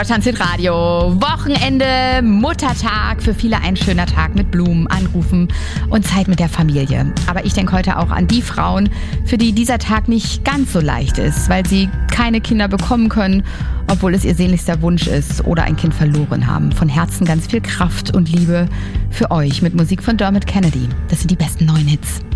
Deutschland Radio, Wochenende, Muttertag, für viele ein schöner Tag mit Blumen, Anrufen und Zeit mit der Familie. Aber ich denke heute auch an die Frauen, für die dieser Tag nicht ganz so leicht ist, weil sie keine Kinder bekommen können, obwohl es ihr sehnlichster Wunsch ist oder ein Kind verloren haben. Von Herzen ganz viel Kraft und Liebe für euch mit Musik von Dermot Kennedy. Das sind die besten neuen Hits.